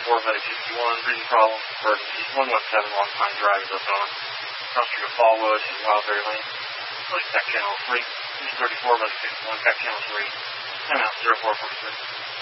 by 51, reading problem for 117, long time drive up on cross street of Fallwood and Wildberry Lane. Select back channel 3, 34 by 61, back channel 3, timeout 0446.